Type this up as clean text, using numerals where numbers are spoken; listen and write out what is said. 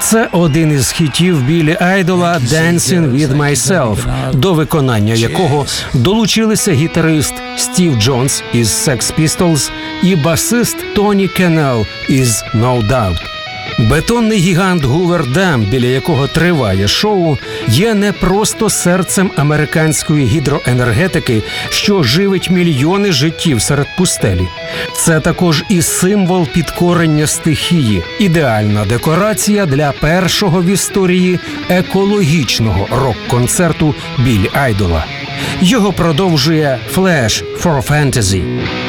Це один із хітів Біллі Айдола «Dancing with Myself», до виконання якого долучилися гітарист Стів Джонс із Sex Pistols і басист Тоні Кеннел із No Doubt. Бетонний гігант Гувер Дем, біля якого триває шоу, є не просто серцем американської гідроенергетики, що живить мільйони життів серед пустелі. Це також і символ підкорення стихії, ідеальна декорація для першого в історії екологічного рок-концерту Біллі Айдола. Його продовжує «Flash for Fantasy».